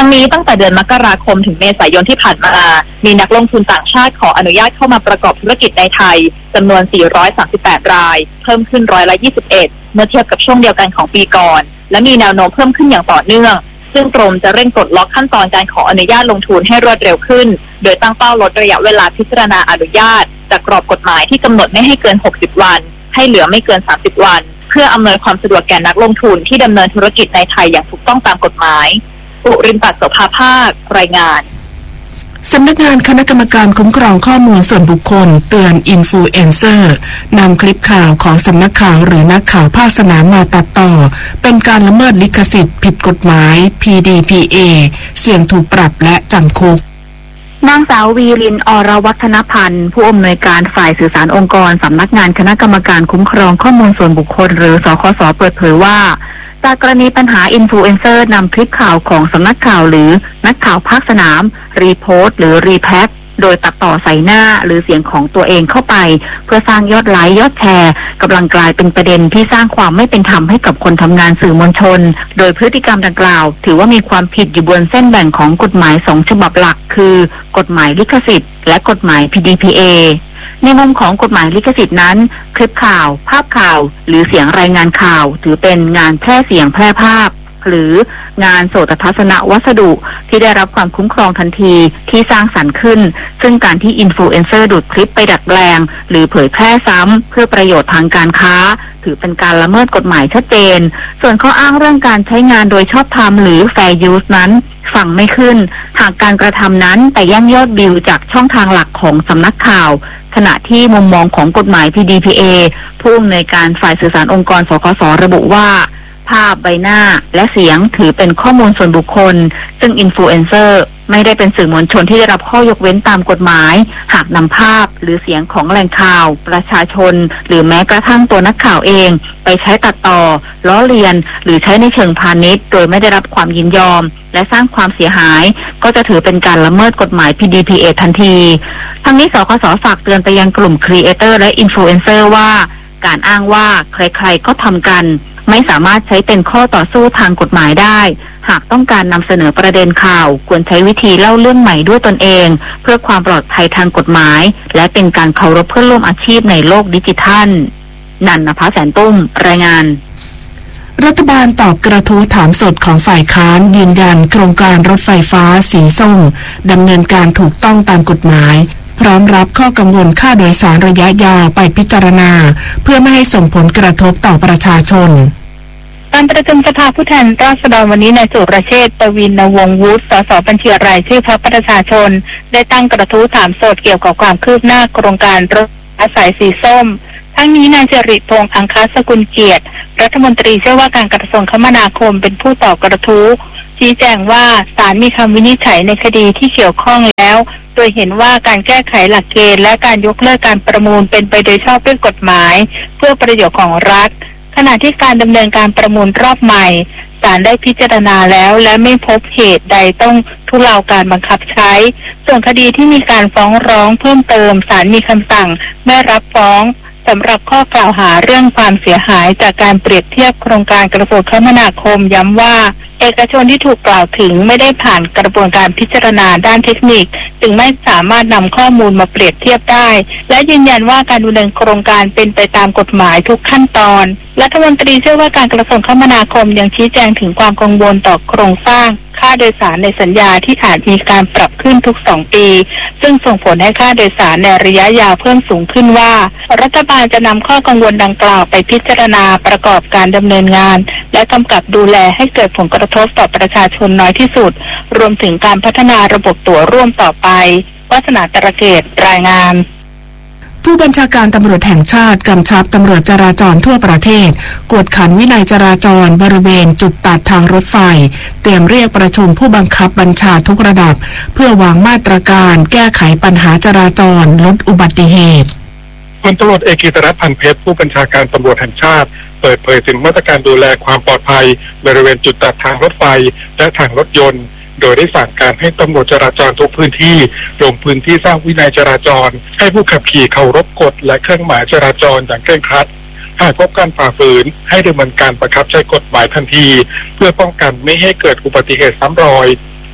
ทั้งนี้ตั้งแต่เดือนมกราคมถึงเมษายนที่ผ่านมามีนักลงทุนต่างชาติขออนุญาตเข้ามาประกอบธุรกิจในไทยจำนวน438รายเพิ่มขึ้น21%เมื่อเทียบกับช่วงเดียวกันของปีก่อนและมีแนวโน้มเพิ่มขึ้นอย่างต่อเนื่องซึ่งกรมจะเร่งปลดล็อกขั้นตอนการขออนุญาตลงทุนให้รวดเร็วขึ้นโดยตั้งเป้าลดระยะเวลาพิจารณาอนุญาตจากกรอบกฎหมายที่กำหนดไม่ให้เกิน60วันให้เหลือไม่เกิน30วันเพื่ออำนวยความสะดวกแก่นักลงทุนที่ดำเนินธุรกิจในไทยอย่างถูกต้องตามกฎหมายอุรินทร์ โสภาภาครายงานสำนักงานคณะกรรมการคุ้มครองข้อมูลส่วนบุคคลเตือนอินฟลูเอนเซอร์นำคลิปข่าวของสำนักข่าวหรือนักข่าวภาคสนามมาตัดต่อเป็นการละเมิดลิขสิทธิ์ผิดกฎหมาย PDPA เสี่ยงถูกปรับและจำคุกนางสาววีริน อรวัฒนพันธ์ผู้อำนวยการฝ่ายสื่อสารองค์กรสำนักงานคณะกรรมการคุ้มครองข้อมูลส่วนบุคคลหรือสคส.เปิดเผยว่าจากกรณีปัญหาอินฟลูเอนเซอร์นำคลิปข่าวของสำนักข่าวหรือนักข่าวภาคสนามรีโพสต์หรือรีแพ็คโดยตัดต่อใส่หน้าหรือเสียงของตัวเองเข้าไปเพื่อสร้างยอดไลค์ยอดแชร์กำลังกลายเป็นประเด็นที่สร้างความไม่เป็นธรรมให้กับคนทำงานสื่อมวลชนโดยพฤติกรรมดังกล่าวถือว่ามีความผิดอยู่บนเส้นแบ่งของกฎหมาย2ฉบับหลักคือกฎหมายลิขสิทธิ์และกฎหมาย PDPA ในมุมของกฎหมายลิขสิทธิ์นั้นคลิปข่าวภาพข่าวหรือเสียงรายงานข่าวถือเป็นงานแพร่เสียงแพร่ภาพหรืองานโสตทัศนวัสดุที่ได้รับความคุ้มครองทันทีที่สร้างสรรค์ขึ้นซึ่งการที่อินฟลูเอนเซอร์ดูดคลิปไปดัดแปลงหรือเผยแพร่ซ้ำเพื่อประโยชน์ทางการค้าถือเป็นการละเมิดกฎหมายชัดเจนส่วนข้ออ้างเรื่องการใช้งานโดยชอบธรรมหรือ Fair Use นั้นฟังไม่ขึ้นหากการกระทำนั้นแต่แย่งยอดวิวจากช่องทางหลักของสำนักข่าวขณะที่มุมมองของกฎหมาย PDPA ผู้อำนวยการฝ่ายสื่อสารองค์กรสคส.ระบุว่าภาพใบหน้าและเสียงถือเป็นข้อมูลส่วนบุคคลซึ่งอินฟลูเอนเซอร์ไม่ได้เป็นสื่อมวลชนที่ได้รับข้อยกเว้นตามกฎหมายหากนำภาพหรือเสียงของแหล่งข่าวประชาชนหรือแม้กระทั่งตัวนักข่าวเองไปใช้ตัดต่อล้อเลียนหรือใช้ในเชิงพาณิชย์โดยไม่ได้รับความยินยอมและสร้างความเสียหายก็จะถือเป็นการละเมิดกฎหมาย PDPA ทันทีทั้งนี้สคส.ฝากเตือนไปยังกลุ่มครีเอเตอร์และอินฟลูเอนเซอร์ว่าการอ้างว่าใครๆก็ทำกันไม่สามารถใช้เป็นข้อต่อสู้ทางกฎหมายได้หากต้องการนำเสนอประเด็นข่าวควรใช้วิธีเล่าเรื่องใหม่ด้วยตนเองเพื่อความปลอดภัยทางกฎหมายและเป็นการเคารพเพื่อนร่วมอาชีพในโลกดิจิทัลนันนภาแสนตุ้มรายงานรัฐบาลตอบกระทู้ถามสดของฝ่ายค้านยืนยันโครงการรถไฟฟ้าสีส้มดำเนินการถูกต้องตามกฎหมายพร้อมรับข้อกังวลค่าโดยสารระยะยาวไปพิจารณาเพื่อไม่ให้ส่งผลกระทบต่อประชาชนการประชุมสภาผู้แทนราษฎรวันนี้นายสุรเชษฐ์ ประวิน วงศ์วุฒิ สสบัญชีรายชื่อพรรคประชาชนได้ตั้งกระทู้ถามสดเกี่ยวกับความคืบหน้าโครงการรถสายสีส้มทั้งนี้นายสิริพงษ์ อังคสกุลเกียรติรัฐมนตรีช่วยว่าการกระทรวงคมนาคมเป็นผู้ตอบกระทู้ชี้แจงว่าศาลมีคำวินิจฉัยในคดีที่เกี่ยวข้องแล้วโดยเห็นว่าการแก้ไขหลักเกณฑ์และการยกเลิกการประมูลเป็นไปโดยชอบด้วยกฎหมายเพื่อประโยชน์ของรัฐขณะที่การดำเนินการประมูลรอบใหม่ศาลได้พิจารณาแล้วและไม่พบเหตุใดต้องทุเลาการบังคับใช้ส่วนคดีที่มีการฟ้องร้องเพิ่มเติมศาลมีคำสั่งไม่รับฟ้องสำหรับข้อกล่าวหาเรื่องความเสียหายจากการเปรียบเทียบโครงการกระทรวงคมนาคมย้ำว่าเอกชนที่ถูกกล่าวถึงไม่ได้ผ่านกระบวนการพิจารณาด้านเทคนิคจึงไม่สามารถนำข้อมูลมาเปรียบเทียบได้และยืนยันว่าการดำเนินโครงการเป็นไปตามกฎหมายทุกขั้นตอนรัฐมนตรีเชื่อว่าการกระทรวงคมนาคมยังชี้แจงถึงความกังวลต่อโครงสร้างค่าโดยสารในสัญญาที่อาจมีการปรับขึ้นทุก2ปีซึ่งส่งผลให้ค่าโดยสารในระยะยาวเพิ่มสูงขึ้นว่ารัฐบาลจะนำข้อกังวลดังกล่าวไปพิจารณาประกอบการดำเนินงานและกำกับดูแลให้เกิดผลกระทบต่อประชาชนน้อยที่สุดรวมถึงการพัฒนาระบบตั๋วร่วมต่อไปวาสนาตระเกตรายงานผู้บัญชาการตำรวจแห่งชาติกำชับตำรวจจราจรทั่วประเทศกวดขันวินัยจราจรบริเวณจุดตัดทางรถไฟเตรียมเรียกประชุมผู้บังคับบัญชาทุกระดับเพื่อวางมาตรการแก้ไขปัญหาจราจรลดอุบัติเหตุพลตำรวจเอกกิตติรัตน์ พันเพชรผู้บัญชาการตำรวจแห่งชาติเปิดเผยถึงมาตรการดูแลความปลอดภัยบริเวณจุดตัดทางรถไฟและทางรถยนต์โดยได้สั่งการให้ตำรวจจราจรทุกพื้นที่ลงพื้นที่สร้างวินัยจราจรให้ผู้ขับขี่เคารพกฎและเครื่องหมายจราจรอย่างเคร่งครัดหากพบการฝ่าฝืนให้ดำเนินการบังคับใช้กฎหมายทันทีเพื่อป้องกันไม่ให้เกิดอุบัติเหตุซ้ำรอย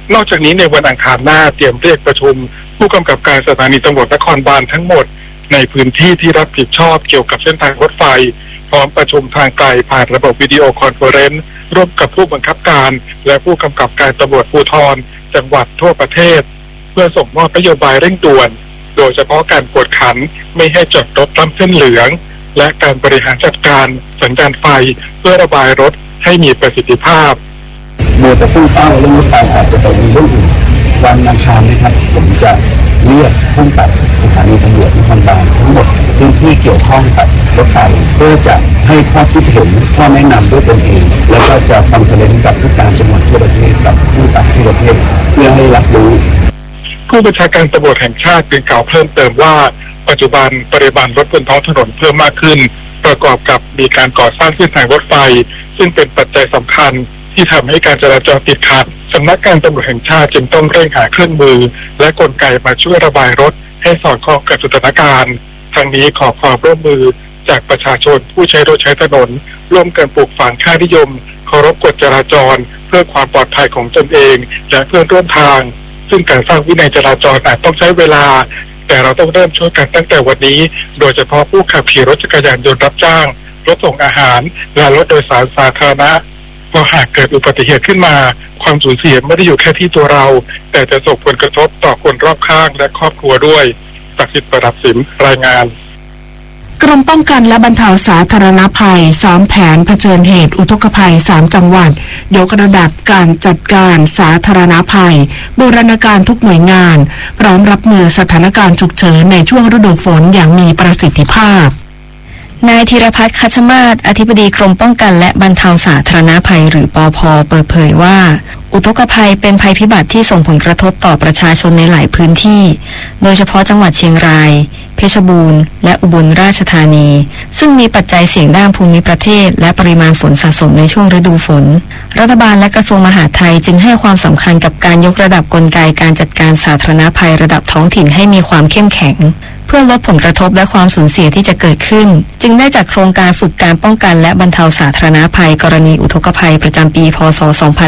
นอกจากนี้ในวันอังคารหน้าเตรียมเรียกประชุมผู้กำกับการสถานีตำรวจนครบาลทั้งหมดในพื้นที่ที่รับผิดชอบเกี่ยวกับเส้นทางรถไฟพร้อมประชุมทางไกลผ่านระบบวิดีโอคอนเฟอเรนซ์ร่วมกับผู้บังคับการและผู้กำกับการตำรวจภูธรจังหวัดทั่วประเทศเพื่อส่งมอบนโยบายเร่งด่วนโดยเฉพาะการกวดขันไม่ให้จอดรถล้ำเส้นเหลืองและการบริหารจัดการสัญญาณไฟเพื่อระบายรถให้มีประสิทธิภาพโดยจะพุ่งเป้าเรื่องรถไฟอาจจะเป็นเรื่องอื่นวันอังคารนะครับผมจะเรียกผู้กำกับสถานีตำรวจนครบาลทั้งหมดพื้นที่เกี่ยวข้องกับรถไฟเพื่อจะให้ข้อคิดเห็นข้อแนะนำด้วยตนเองแล้วก็จะคอนเฟอเรนซ์กับผู้การจังหวัดทั่วประเทศกับผู้กำกับทั่วประเทศเพื่อให้รับรู้ผู้บัญชาการตำรวจแห่งชาติได้กล่าวเพิ่มเติมว่าปัจจุบันปริมาณรถบนท้องถนนเพิ่มมากขึ้นประกอบกับมีการก่อสร้างเส้นทางรถไฟซึ่งเป็นปัจจัยสำคัญที่ทำให้การจราจรติดขัดสำนักงานตำรวจแห่งชาติจึงต้องเร่งหาเครื่องมือและกลไกมาช่วยระบายรถให้สอดคล้องกับสถานการณ์ทั้งนี้ขอความร่วมมือจากประชาชนผู้ใช้รถใช้ถนนร่วมกันปลูกฝังค่านิยมเคารพกฎจราจรเพื่อความปลอดภัยของตนเองและเพื่อนร่วมทางซึ่งการสร้างวินัยจราจรอาจต้องใช้เวลาแต่เราต้องเริ่มช่วยกันตั้งแต่วันนี้โดยเฉพาะผู้ขับขี่รถจักรยานยนต์รับจ้างรถส่งอาหารและรถโดยสารสาธารณะเพราะหากเกิดอุบัติเหตุขึ้นมาความสูญเสียไม่ได้อยู่แค่ที่ตัวเราแต่จะส่งผลกระทบต่อคนรอบข้างและครอบครัวด้วยศักดิ์สิทธิ์ประดับสิมรายงานกรมป้องกันและบรรเทาสาธารณภัยซ้อมแผนเผชิญเหตุอุทกภัย3จังหวัดยกระดับการจัดการสาธารณภัยบูรณาการทุกหน่วยงานพร้อมรับมือสถานการณ์ฉุกเฉินในช่วงฤดูฝนอย่างมีประสิทธิภาพนายธีรพัฒน์ คัชมาศอธิบดีกรมป้องกันและบรรเทาสาธารณภัยหรือปภ.เปิดเผยว่าอุทกภัยเป็นภัยพิบัติที่ส่งผลกระทบต่อประชาชนในหลายพื้นที่โดยเฉพาะจังหวัดเชียงรายเพชรบูรณ์และอุบลราชธานีซึ่งมีปัจจัยเสี่ยงด้านภูมิประเทศและปริมาณฝนสะสมในช่วงฤดูฝนรัฐบาลและกระทรวงมหาดไทยจึงให้ความสำคัญกับการยกระดับกลไกการจัดการสาธารณภัยระดับท้องถิ่นให้มีความเข้มแข็งเพื่อลดผลกระทบและความสูญเสียที่จะเกิดขึ้นจึงได้จัดโครงการฝึกการป้องกันและบรรเทาสาธารณภัยกรณีอุทกภัยประจำปีพ.ศ.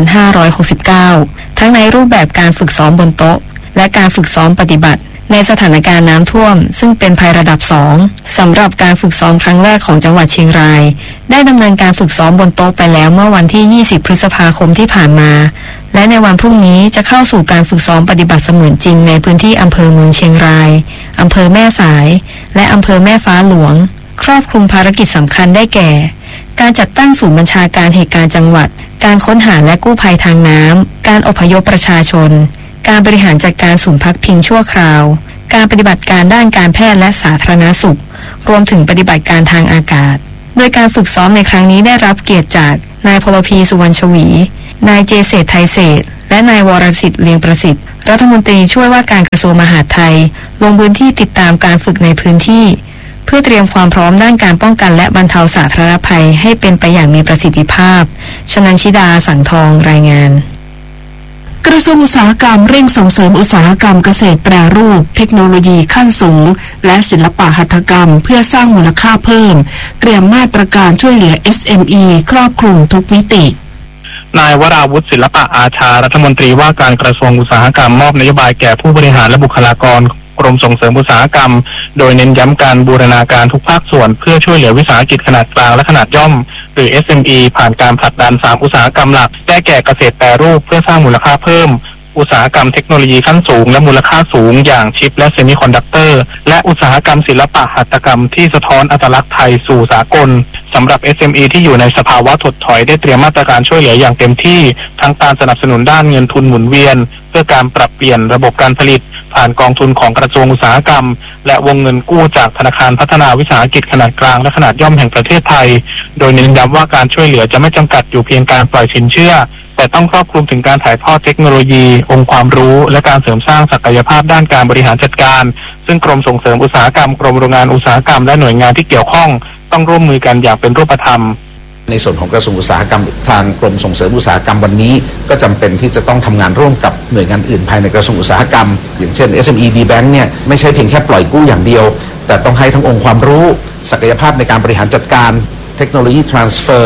2569ทั้งในรูปแบบการฝึกซ้อมบนโต๊ะและการฝึกซ้อมปฏิบัติในสถานการณ์น้ำท่วมซึ่งเป็นภัยระดับ2สำหรับการฝึกซ้อมครั้งแรกของจังหวัดเชียงรายได้ดำเนินการฝึกซ้อมบนโต๊ะไปแล้วเมื่อวันที่20พฤษภาคมที่ผ่านมาและในวันพรุ่งนี้จะเข้าสู่การฝึกซ้อมปฏิบัติเสมือนจริงในพื้นที่อำเภอเมืองเชียงรายอำเภอแม่สายและอำเภอแม่ฟ้าหลวงครอบคลุมภารกิจสำคัญได้แก่การจัดตั้งศูนย์บัญชาการเหตุการณ์จังหวัดการค้นหาและกู้ภัยทางน้ำการอพยพประชาชนการบริหารจัดการศูนย์พักพิงชั่วคราวการปฏิบัติการด้านการแพทย์และสาธารณสุขรวมถึงปฏิบัติการทางอากาศโดยการฝึกซ้อมในครั้งนี้ได้รับเกียรติจากนายพลพีสุวรรณชวีนายเจเศรษฐ์ไทยเศรษฐ์และนายวรสิทธิ์เลียงประสิทธิ์รัฐมนตรีช่วยว่าการกระทรวงมหาดไทยลงพื้นที่ติดตามการฝึกในพื้นที่เพื่อเตรียมความพร้อมด้านการป้องกันและบรรเทาสาธารณภัยให้เป็นไปอย่างมีประสิทธิภาพชนันชิดาสังทองรายงานกระทรวงอุตสาหกรรมเร่งส่งเสริมอุตสาหกรรมเกษตรแปรรูปเทคโนโลยีขั้นสูงและศิลปหัตถกรรมเพื่อสร้างมูลค่าเพิ่มเตรียมมาตรการช่วยเหลือ SME ครอบคลุมทุกมิตินายวราวุฒิศิลปะอาชารัฐมนตรีว่าการกระทรวงอุตสาหกรรมมอบนโยบายแก่ผู้บริหารและบุคลากรกรมส่งเสริมอุตสาหกรรมโดยเน้นย้ำการบูรณาการทุกภาคส่วนเพื่อช่วยเหลือวิสาหกิจขนาดกลางและขนาดย่อมหรือ SME ผ่านการผลักดัน3อุตสาหกรรมหลักได้แก่เกษตรแปรรูปเพื่อสร้างมูลค่าเพิ่มอุตสาหกรรมเทคโนโลยีขั้นสูงและมูลค่าสูงอย่างชิปและเซมิคอนดักเตอร์และอุตสาหกรรมศิลปะหัตถกรรมที่สะท้อนอัตลักษณ์ไทยสู่สากลสำหรับ SME ที่อยู่ในสภาวะถดถอยได้เตรียมมาตรการช่วยเหลืออย่างเต็มที่ทั้งการสนับสนุนด้านเงินทุนหมุนเวียนเพื่อการปรับเปลี่ยนระบบการผลิตผ่านกองทุนของกระทรวงอุตสาหกรรมและวงเงินกู้จากธนาคารพัฒนาวิสาหกิจขนาดกลางและขนาดย่อมแห่งประเทศไทยโดยเน้นย้ำว่าการช่วยเหลือจะไม่จำกัดอยู่เพียงการปล่อยสินเชื่อแต่ต้องครอบคลุมถึงการถ่ายทอดเทคโนโลยีองค์ความรู้และการเสริมสร้างศักยภาพด้านการบริหารจัดการซึ่งกรมส่งเสริมอุตสาหกรรมกรมโรงงานอุตสาหกรรมและหน่วยงานที่เกี่ยวข้องต้องร่วมมือกันอย่างเป็นรูปธรรมในส่วนของกระทรวงอุตสาหกรรมทางกรมส่งเสริมอุตสาหกรรมวันนี้ก็จำเป็นที่จะต้องทำงานร่วมกับหน่วยงานอื่นภายในกระทรวงอุตสาหกรรมอย่างเช่น SME D-Bank เนี่ยไม่ใช่เพียงแค่ปล่อยกู้อย่างเดียวแต่ต้องให้ทั้งองค์ความรู้ศักยภาพในการบริหารจัดการเทคโนโลยี transfer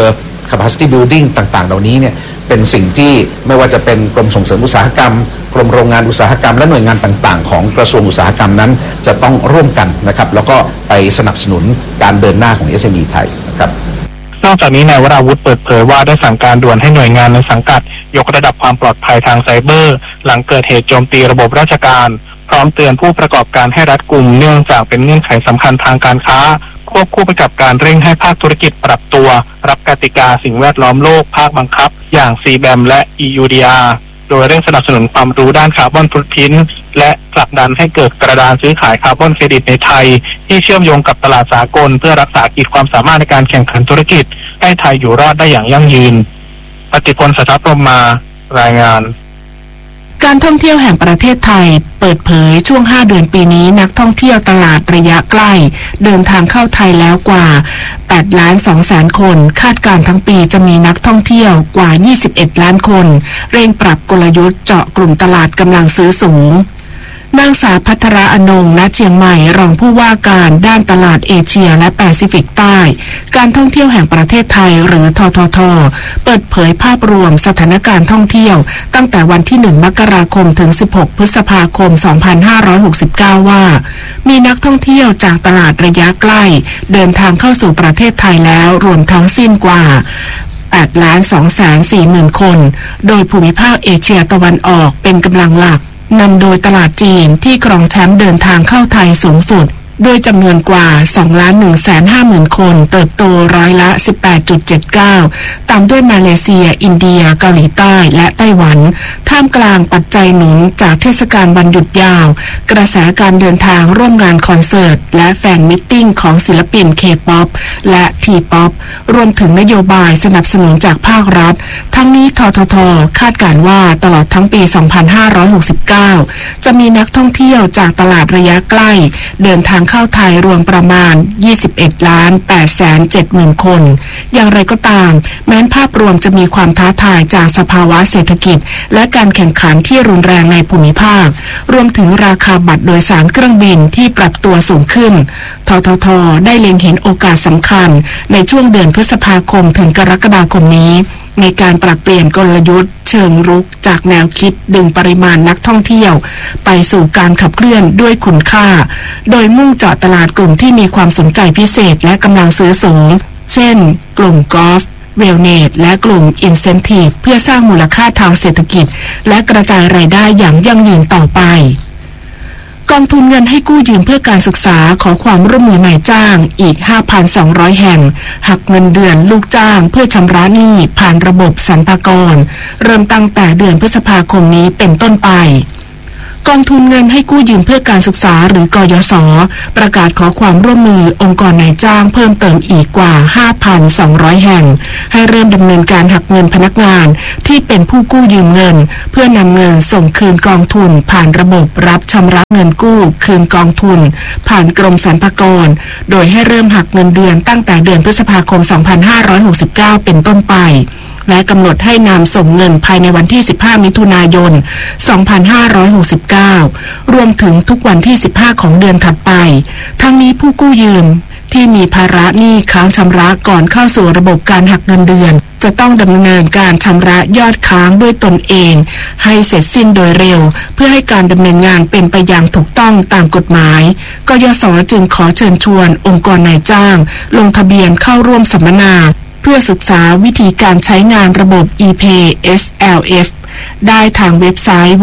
capacity building ต่างๆเหล่านี้เนี่ยเป็นสิ่งที่ไม่ว่าจะเป็นกรมส่งเสริมอุตสาหกรรมกรมโรงงานอุตสาหกรรมและหน่วยงานต่างๆของกระทรวงอุตสาหกรรมนั้นจะต้องร่วมกันนะครับแล้วก็ไปสนับสนุนการเดินหน้าของ SME ไทยนะครับนอกจากนี้นายวราวุฒิเปิดเผยว่าได้สั่งการด่วนให้หน่วยงานในสังกัดยกระดับความปลอดภัยทางไซเบอร์หลังเกิดเหตุโจมตีระบบราชการพร้อมเตือนผู้ประกอบการให้รัดกุมเนื่องจากเป็นเงื่อนไขสำคัญทางการค้าควบคู่ไปกับการเร่งให้ภาคธุรกิจปรับตัวรับกติกาสิ่งแวดล้อมโลกภาคบังคับอย่าง CBAM และ EUDR โดยเร่งสนับสนุนความรู้ด้านคาร์บอนฟุตพริ้นท์และผลักดันให้เกิดกระดานซื้อขายคาร์บอนเครดิตในไทยที่เชื่อมโยงกับตลาดสากลเพื่อรักษาขีดความสามารถในการแข่งขันธุรกิจให้ไทยอยู่รอดได้อย่างยั่งยืนปฏิพล สัทธพรหมารายงานการท่องเที่ยวแห่งประเทศไทยเปิดเผยช่วง5เดือนปีนี้นักท่องเที่ยวตลาดระยะใกล้เดินทางเข้าไทยแล้วกว่า8,200,000 คนคาดการทั้งปีจะมีนักท่องเที่ยวกว่า21ล้านคนเร่งปรับกลยุทธ์เจาะกลุ่มตลาดกำลังซื้อสูงนางสาวภัทราอนงค์ ณ เชียงใหม่รองผู้ว่าการด้านตลาดเอเชียและแปซิฟิกใต้การท่องเที่ยวแห่งประเทศไทยหรือททท.เปิดเผยภาพรวมสถานการณ์ท่องเที่ยวตั้งแต่วันที่1มกราคมถึง16พฤษภาคม2569ว่ามีนักท่องเที่ยวจากตลาดระยะใกล้เดินทางเข้าสู่ประเทศไทยแล้วรวมทั้งสิ้นกว่า8,240,000 คนโดยภูมิภาคเอเชียตะวันออกเป็นกำลังหลักนำโดยตลาดจีนที่ครองแชมป์เดินทางเข้าไทยสูงสุดโดยจำนวนกว่า 2,150,000 คนเติบโตร้อยละ 18.79 ตามด้วยมาเลเซียอินเดียเกาหลีใต้และไต้หวันท่ามกลางปัจจัยหนุนจากเทศกาลวันหยุดยาวกระแสการเดินทางร่วมงานคอนเสิร์ตและแฟนมิตติ้งของศิลปิน K-POP และ T-POP รวมถึงนโยบายสนับสนุนจากภาครัฐทั้งนี้ททท.คาดการณ์ว่าตลอดทั้งปี 2569 จะมีนักท่องเที่ยวจากตลาดระยะใกล้เดินทางเข้าไทยรวมประมาณ 21,870,000 คนอย่างไรก็ตามแม้ภาพรวมจะมีความท้าทายจากสภาวะเศรษฐกิจและการแข่งขันที่รุนแรงในภูมิภาครวมถึงราคาบัตรโดยสารเครื่องบินที่ปรับตัวสูงขึ้นททท.ได้เล็งเห็นโอกาสสำคัญในช่วงเดือนพฤษภาคมถึงกรกฎาคมนี้ในการปรับเปลี่ยนกลยุทธ์เชิงรุกจากแนวคิดดึงปริมาณนักท่องเที่ยวไปสู่การขับเคลื่อนด้วยคุณค่าโดยมุ่งเจาะตลาดกลุ่มที่มีความสนใจพิเศษและกำลังซื้อสูงเช่นกลุ่มกอล์ฟเวลเนสและกลุ่มอินเซนทีฟเพื่อสร้างมูลค่าทางเศรษฐกิจและกระจายรายได้อย่างยั่งยืนต่อไปกองทุนเงินให้กู้ยืมเพื่อการศึกษาขอความร่วมมือนายจ้างอีก 5,200 แห่งหักเงินเดือนลูกจ้างเพื่อชำระหนี้ผ่านระบบสรรพากรเริ่มตั้งแต่เดือนพฤษภาคมนี้เป็นต้นไปกองทุนเงินให้กู้ยืมเพื่อการศึกษาหรือกยศ.ประกาศขอความร่วมมือองค์กรนายจ้างเพิ่มเติมอีกกว่า 5,200 แห่งให้เริ่มดำเนินการหักเงินพนักงานที่เป็นผู้กู้ยืมเงินเพื่อนำเงินส่งคืนกองทุนผ่านระบบรับชำระเงินกู้คืนกองทุนผ่านกรมสรรพากรโดยให้เริ่มหักเงินเดือนตั้งแต่เดือนพฤษภาคม 2569 เป็นต้นไปและกำหนดให้นำส่งเงินภายในวันที่ 15 มิถุนายน 2569 รวมถึงทุกวันที่ 15 ของเดือนถัดไปทั้งนี้ผู้กู้ยืมที่มีภาระหนี้ค้างชำระก่อนเข้าสู่ระบบการหักเงินเดือนจะต้องดำเนินการชำระยอดค้างด้วยตนเองให้เสร็จสิ้นโดยเร็วเพื่อให้การดำเนินงานเป็นไปอย่างถูกต้องตามกฎหมายกยศ.จึงขอเชิญชวนองค์กรนายจ้างลงทะเบียนเข้าร่วมสัมมนาเพื่อศึกษาวิธีการใช้งานระบบ ePay SLF ได้ทางเว็บไซต์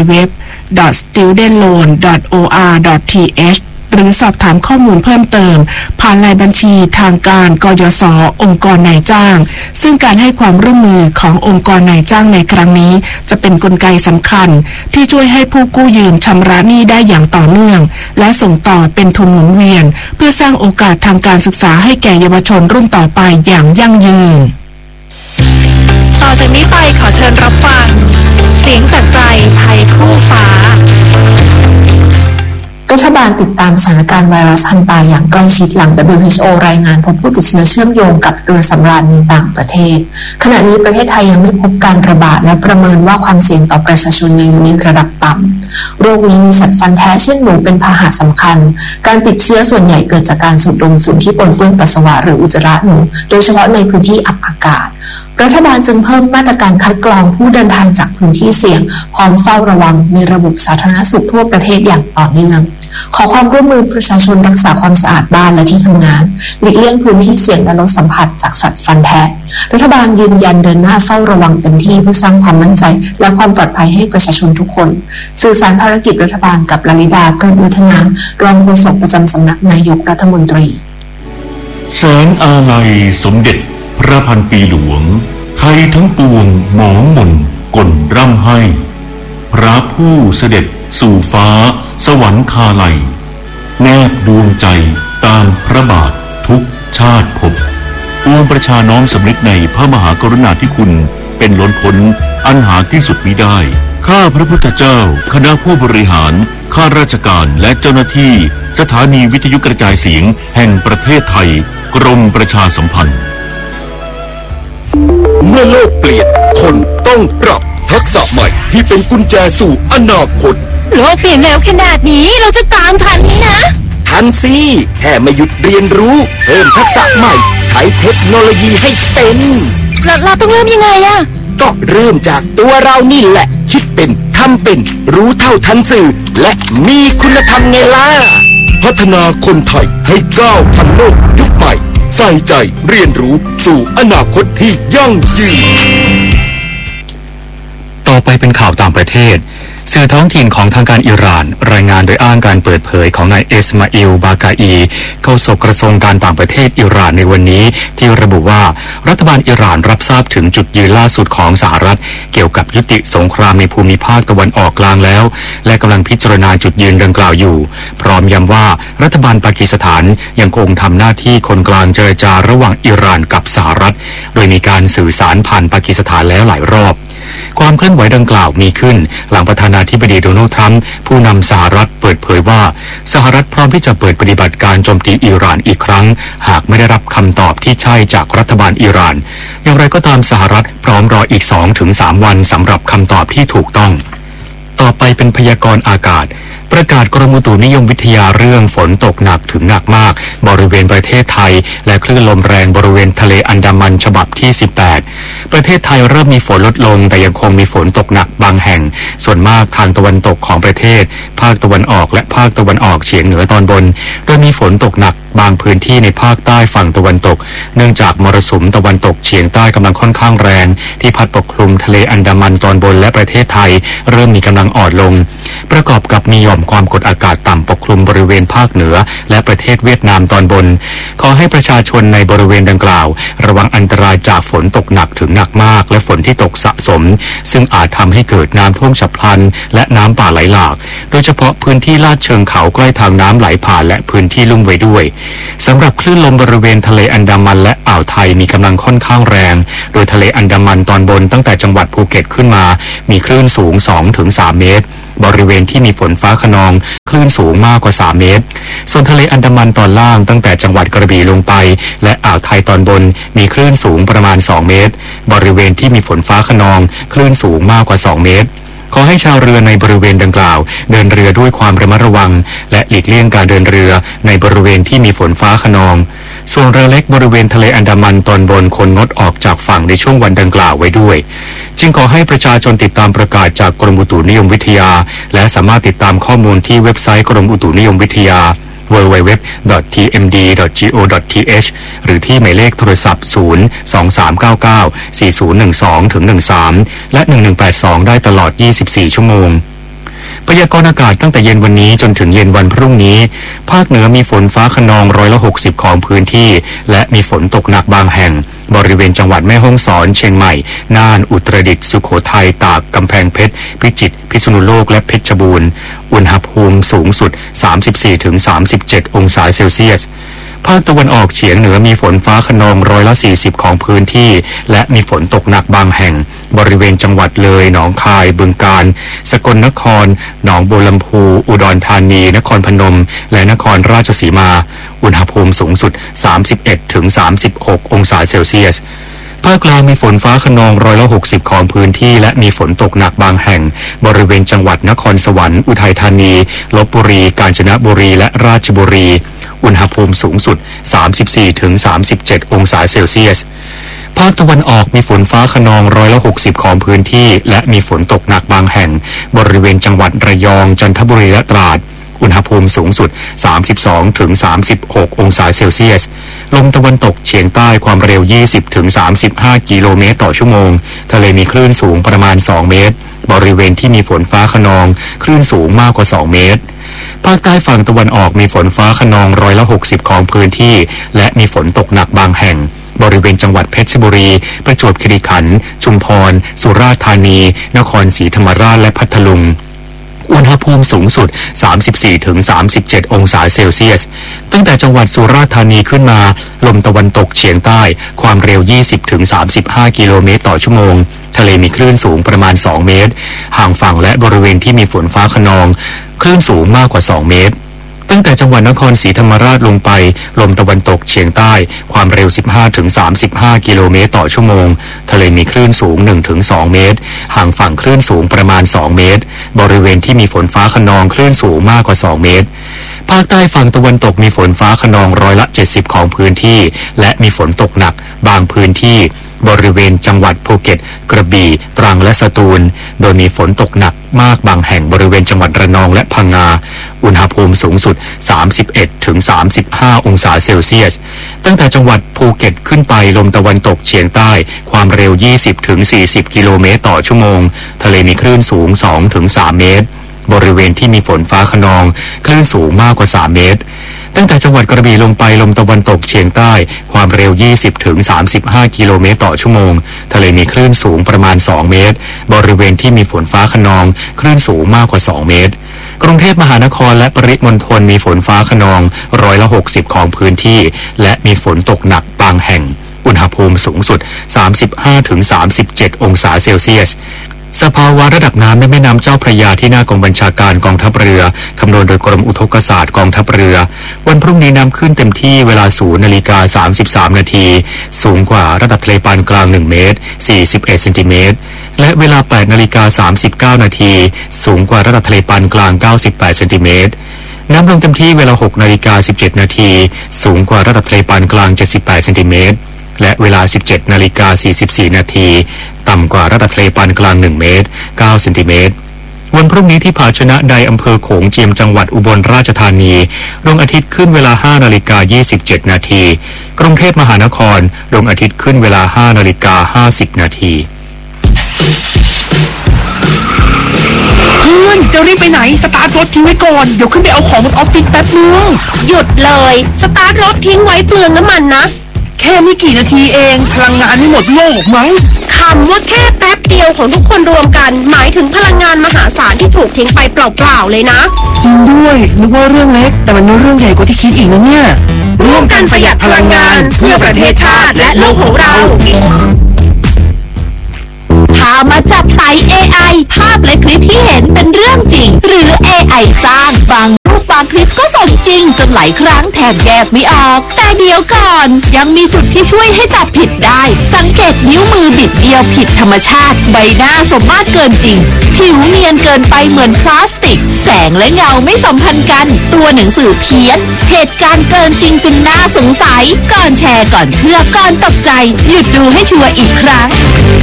www.studentloan.or.th หรือสอบถามข้อมูลเพิ่มเติมผ่านรายบัญชีทางการกยศ.องค์กรนายจ้างซึ่งการให้ความร่วมมือขององค์กรนายจ้างในครั้งนี้จะเป็นกลไกสำคัญที่ช่วยให้ผู้กู้ยืมชำระหนี้ได้อย่างต่อเนื่องและส่งต่อเป็นทุนหมุนเวียนเพื่อสร้างโอกาสทางการศึกษาให้แก่เยาวชนรุ่นต่อไปอย่างยั่งยืนต่อจากนี้ไปขอเชิญรับฟังเสียงจากใจไทยคู่ฟ้ารัฐบบาลติดตามสถานการณ์ไวรัสฮันตาอย่างใกล้ชิดหลัง WHO รายงานพบผู้ติดเชื้อเชื่อมโยงกับเรือสำราญในต่างประเทศขณะนี้ประเทศไทยยังไม่พบการระบาดและประเมินว่าความเสี่ยงต่อประชาชนยังอยู่ในระดับต่ำโรคนี้มีสัตว์ฟันแท้เช่นหนูเป็นพาหะสำคัญการติดเชื้อส่วนใหญ่เกิดจากการสูดดมฝุ่นที่ปนเปื้อนปัสสาวะหรืออุจจาระหนูโดยเฉพาะในพื้นที่อับอากาศรัฐบาลจึงเพิ่มมาตรการคัดกรองผู้เดินทางจากพื้นที่เสี่ยงพร้อมเฝ้าระวังมีระบบสาธารณสุขทั่วประเทศอย่างต่อเนื่องขอความร่วมมือประชาชนรักษาความสะอาดบ้านและที่ทำงานหลีกเลี่ยงพื้นที่เสี่ยงและลดสัมผัสจากสัตว์ฟันแทะรัฐบาลยืนยันเดินหน้าเฝ้าระวังเต็มที่เพื่อสร้างความมั่นใจและความปลอดภัยให้ประชาชนทุกคนสื่อสารภารกิจรัฐบาลกับลลิดาเกิดวัฒนารองโฆษกประจำสำนักนายกรัฐมนตรีแสงอาลัยสมเด็จพระพันปีหลวงไทยทั้งปวงหมองมนก่นร่ำให้พระผู้เสด็จสู่ฟ้าสวรรคาลัยแนบดวงใจตามพระบาททุกชาติภพปวงประชาน้อมสำนึกในพระมหากรุณาธิคุณเป็นล้นพ้นอันหาที่สุดมิได้ข้าพระพุทธเจ้าคณะผู้บริหารข้าราชการและเจ้าหน้าที่สถานีวิทยุกระจายเสียงแห่งประเทศไทยกรมประชาสัมพันธ์เมื่อโลกเปลี่ยนคนต้องปรับทักษะใหม่ที่เป็นกุญแจสู่อนาคตโลกเปลี่ยนเร็วขนาดนี้เราจะตามทันไหมนะทันสิแค่ไม่หยุดเรียนรู้เพิ่มทักษะใหม่ใช้เทคโนโลยีให้เป็นเราต้องเริ่มยังไงอะก็เริ่มจากตัวเรานี่แหละคิดเป็นทำเป็นรู้เท่าทันสื่อและมีคุณธรรมไงล่ะพัฒนาคนไทยให้ก้าวทันโลกยุคใหม่ใส่ใจเรียนรู้สู่อนาคตที่ยั่งยืนต่อไปเป็นข่าวต่างประเทศสื่อท้องถิ่นของทางการอิหร่านรายงานโดยอ้างการเปิดเผยของนายเอสมาอิลบากาอีโฆษกกระทรวงการต่างประเทศอิหร่านในวันนี้ที่ระบุว่ารัฐบาลอิหร่านรับทราบถึงจุดยืนล่าสุดของสหรัฐเกี่ยวกับยุติสงครามในภูมิภาคตะวันออกกลางแล้วและกำลังพิจารณาจุดยืนดังกล่าวอยู่พร้อมย้ำว่ารัฐบาลปากีสถานยังคงทำหน้าที่คนกลางเจรจาระหว่างอิหร่านกับสหรัฐโดยมีการสื่อสารผ่านปากีสถานแล้วหลายรอบความเคลื่อนไหวดังกล่าวมีขึ้นหลังประธานาธิบดีโดนัลด์ทรัมป์ผู้นำสหรัฐเปิดเผยว่าสหรัฐพร้อมที่จะเปิดปฏิบัติการโจมตีอิหร่านอีกครั้งหากไม่ได้รับคำตอบที่ใช่จากรัฐบาลอิหร่านอย่างไรก็ตามสหรัฐพร้อมรออีก 2-3 วันสำหรับคำตอบที่ถูกต้องต่อไปเป็นพยากรณ์อากาศประกาศกรมอุตุนิยมวิทยาเรื่องฝนตกหนักถึงหนักมากบริเวณประเทศไทยและคลื่นลมแรงบริเวณทะเลอันดามันฉบับที่ 18ประเทศไทยเริ่มมีฝนลดลงแต่ยังคงมีฝนตกหนักบางแห่งส่วนมากทางตะวันตกของประเทศภาคตะวันออกและภาคตะวันออกเฉียงเหนือตอนบนโดยมีฝนตกหนักบางพื้นที่ในภาคใต้ฝั่งตะวันตกเนื่องจากมรสุมตะวันตกเฉียงใต้กำลังค่อนข้างแรงที่พัดปกคลุมทะเลอันดามันตอนบนและประเทศไทยเริ่มมีกำลังอ่อนลงประกอบกับมีหย่อมความกดอากาศต่ำปกคลุมบริเวณภาคเหนือและประเทศเวียดนามตอนบนขอให้ประชาชนในบริเวณดังกล่าวระวังอันตรายจากฝนตกหนักถึงหนักมากและฝนที่ตกสะสมซึ่งอาจทำให้เกิดน้ำท่วมฉับพลันและน้ำป่าไหลหลากโดยเฉพาะพื้นที่ลาดเชิงเขาใกล้ทางน้ำไหลผ่านและพื้นที่ลุ่มไว้ด้วยสำหรับคลื่นลมบริเวณทะเลอันดามันและอ่าวไทยมีกำลังค่อนข้างแรงโดยทะเลอันดามันตอนบนตั้งแต่จังหวัดภูเก็ตขึ้นมามีคลื่นสูง 2-3 เมตรบริเวณที่มีฝนฟ้าคะนองคลื่นสูงมากกว่า3 เมตรส่วนทะเลอันดามันตอนล่างตั้งแต่จังหวัดกระบี่ลงไปและอ่าวไทยตอนบนมีคลื่นสูงประมาณ2 เมตรบริเวณที่มีฝนฟ้าคะนองคลื่นสูงมากกว่า2 เมตรขอให้ชาวเรือในบริเวณดังกล่าวเดินเรือด้วยความระมัดระวังและหลีกเลี่ยงการเดินเรือในบริเวณที่มีฝนฟ้าคะนองส่วนเรือเล็กบริเวณทะเลอันดามันตอนบนควรงดออกจากฝั่งในช่วงวันดังกล่าวไว้ด้วยจึงขอให้ประชาชนติดตามประกาศจากกรมอุตุนิยมวิทยาและสามารถติดตามข้อมูลที่เว็บไซต์กรมอุตุนิยมวิทยา www.tmd.go.th หรือที่หมายเลขโทรศัพท์ 023994012-13 และ 1182 ได้ตลอด 24 ชั่วโมงพยากรณ์อากาศตั้งแต่เย็นวันนี้จนถึงเย็นวันพรุ่งนี้ภาคเหนือมีฝนฟ้าคะนอง60%ของพื้นที่และมีฝนตกหนักบางแห่งบริเวณจังหวัดแม่ฮ่องสอนเชียงใหม่น่านอุตรดิตถ์สุโขทัยตากกำแพงเพชรพิจิตรพิษณุโลกและเพชรบูรณ์อุณหภูมิสูงสุด 34-37 องศาเซลเซียสภาคตะวันออกเฉียงเหนือมีฝนฟ้าคะนอง40%ของพื้นที่และมีฝนตกหนักบางแห่งบริเวณจังหวัดเลยหนองคายบึงกาฬสกลนครหนองบัวลำพูอุดรธานีนครพนมและนครราชสีมาอุณหภูมิสูงสุด 31-36 องศาเซลเซียสภาคกลางมีฝนฟ้าคะนอง60%ของพื้นที่และมีฝนตกหนักบางแห่งบริเวณจังหวัดนครสวรรค์อุทัยธานีลพบุรีกาญจนบุรีและราชบุรีอุณหภูมิสูงสุด 34-37 องศาเซลเซียสภาคตะวันออกมีฝนฟ้าคะนอง60%ของพื้นที่และมีฝนตกหนักบางแห่งบริเวณจังหวัดระยองจันทบุรีและตราดอุณหภูมิสูงสุด 32-36 องศาเซลเซียสลมตะวันตกเฉียงใต้ความเร็ว 20-35 กิโลเมตรต่อชั่วโมงทะเลมีคลื่นสูงประมาณ2 เมตรบริเวณที่มีฝนฟ้าคะนองคลื่นสูงมากกว่า2 เมตรภาคใต้ฝั่งตะวันออกมีฝนฟ้าคะนอง60%ของพื้นที่และมีฝนตกหนักบางแห่งบริเวณจังหวัดเพชรบุรีประจวบคีรีขันธ์ชุมพรสุราษฎร์ธานีนครศรีธรรมราชและพัทลุงอุณหภูมิสูงสุด 34-37 องศาเซลเซียสตั้งแต่จังหวัดสุราษฎร์ธานีขึ้นมาลมตะวันตกเฉียงใต้ความเร็ว 20-35 กิโลเมตรต่อชั่วโมงทะเลมีคลื่นสูงประมาณ2 เมตรห่างฝั่งและบริเวณที่มีฝนฟ้าคะนองคลื่นสูงมากกว่า2 เมตรตั้งแต่จังหวัดนครศรีธรรมราชลงไปลมตะวันตกเฉียงใต้ความเร็ว 15-35 กิโลเมตรต่อชั่วโมงทะเลมีคลื่นสูง 1-2 เมตรห่างฝั่งคลื่นสูงประมาณ2 เมตรบริเวณที่มีฝนฟ้าคะนองคลื่นสูงมากกว่า2 เมตรภาคใต้ฝั่งตะวันตกมีฝนฟ้าคะนอง70%ของพื้นที่และมีฝนตกหนักบางพื้นที่บริเวณจังหวัดภูเก็ตกระบี่ตรังและสตูลโดยมีฝนตกหนักมากบางแห่งบริเวณจังหวัดระนองและพังงาอุณหภูมิสูงสุด 31-35 องศาเซลเซียสตั้งแต่จังหวัดภูเก็ตขึ้นไปลมตะวันตกเฉียงใต้ความเร็ว 20-40 กิโลเมตรต่อชั่วโมงทะเลมีคลื่นสูง 2-3 เมตรบริเวณที่มีฝนฟ้าคะนองคลื่นสูงมากกว่า3 เมตรตั้งแต่จังหวัดกระบี่ลงไปลมตะวันตกเฉียงใต้ความเร็ว 20-35 กิโลเมตรต่อชั่วโมงทะเลมีคลื่นสูงประมาณ2 เมตรบริเวณที่มีฝนฟ้าคะนองคลื่นสูงมากกว่า2 เมตรกรุงเทพมหานครและปริมณฑลมีฝนฟ้าคะนอง60%ของพื้นที่และมีฝนตกหนักบางแห่งอุณหภูมิสูงสุด 35-37 องศาเซลเซียสสภาวะระดับน้ำในแม่น้ำเจ้าพระยาที่หน้ากองบัญชาการกองทัพเรือคำนวณโดยกรมอุทกศาสตร์กองทัพเรือวันพรุ่งนี้น้ำขึ้นเต็มที่เวลา 0:33 นาทีสูงกว่าระดับทะเลปานกลาง1 เมตร 41 เซนติเมตรและเวลา 8:39 นาทีสูงกว่าระดับทะเลปานกลาง98 เซนติเมตรน้ำลงเต็มที่เวลา 6:17 นาทีสูงกว่าระดับทะเลปานกลาง78 เซนติเมตรและเวลา 17:44 นาทีต่ำกว่าระดับทะเลปานกลาง1 เมตร 9 เซนติเมตรวันพรุ่งนี้ที่ผาชนะใดอำเภอโขงเจียมจังหวัดอุบลราชธานีดวงอาทิตย์ขึ้นเวลา 5:27 นาทีกรุงเทพมหานครดวงอาทิตย์ขึ้นเวลา 5:50 นาทีเพื่อนจะรีบไปไหนสตาร์ทรถทิ้งไว้ก่อนเดี๋ยวขึ้นไปเอาของบนออฟฟิศแป๊บนึงหยุดเลยสตาร์ทรถทิ้งไว้เปลืองน้ำมันนะแค่ไม่กี่นาทีเองพลังงานไม่หมดโลกไหมคำว่าแค่แป๊บเดียวของทุกคนรวมกันหมายถึงพลังงานมหาศาลที่ถูกทิ้งไปเปล่าๆเลยนะจริงด้วยนึกว่าเรื่องเล็กแต่มันเป็นเรื่องใหญ่กว่าที่คิดอีกนะเนี่ยร่วมกันประหยัดพลังงานเพื่อประเทศชาติและโลกของเราถ้ามาจับไต่ AI ภาพและคลิปที่เห็นเป็นเรื่องจริงหรือ AI สร้างบางรูปบางคลิปก็สมจริงจนหลายครั้งแทบแยกไม่ออกแต่เดี๋ยวก่อนยังมีจุดที่ช่วยให้จับผิดได้สังเกตนิ้วมือบิดเดียวผิดธรรมชาติใบหน้าสมมาตรเกินจริงผิวเนียนเกินไปเหมือนพลาสติกแสงและเงาไม่สัมพันธ์กันตัวหนังสือเพี้ยนเหตุการณ์เกินจริงจนน่าสงสัยก่อนแชร์ก่อนเชื่อก่อนตกใจหยุดดูให้ชัวร์อีกครั้ง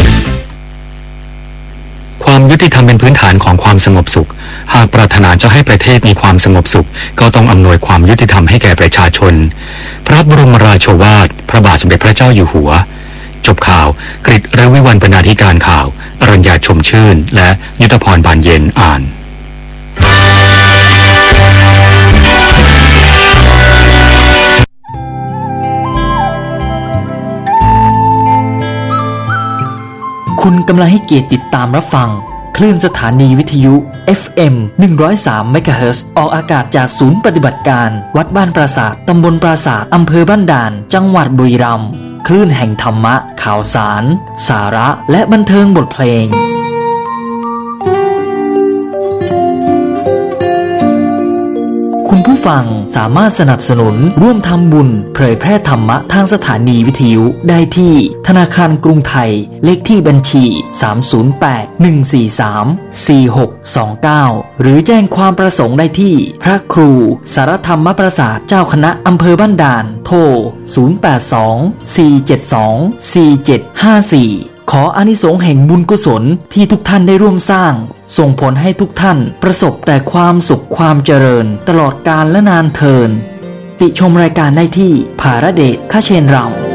ความยุติธรรมเป็นพื้นฐานของความสงบสุขหากปรารถนาจะให้ประเทศมีความสงบสุขก็ต้องอำนวยความยุติธรรมให้แก่ประชาชนพระบรมราโชวาทพระบาทสมเด็จพระเจ้าอยู่หัวจบข่าวกฤษ ระวิวรรณบรรณาธิการข่าวอรัญญาชมชื่นและยุทธพรบานเย็นอ่านคุณกำลังให้เกียรติติดตามรับฟังคลื่นสถานีวิทยุ FM 103 เมกะเฮิรตซ์ออกอากาศจากศูนย์ปฏิบัติการวัดบ้านปราสาทตำบลปราสาทอำเภอบ้านด่านจังหวัดบุรีรัมย์คลื่นแห่งธรรมะข่าวสารสาระและบันเทิงบทเพลงคุณผู้ฟังสามารถสนับสนุนร่วมทำบุญเผยแพร่ธรรมะทางสถานีวิทยุได้ที่ธนาคารกรุงไทยเลขที่บัญชี 308-143-4629 หรือแจ้งความประสงค์ได้ที่พระครูสารธรรมประสาทเจ้าคณะอำเภอบ้านด่านโทร 082-472-4754ขออานิสงส์แห่งบุญกุศลที่ทุกท่านได้ร่วมสร้างส่งผลให้ทุกท่านประสบแต่ความสุขความเจริญตลอดกาลและนานเทอญติชมรายการได้ที่ภารเดช ขเชนรำ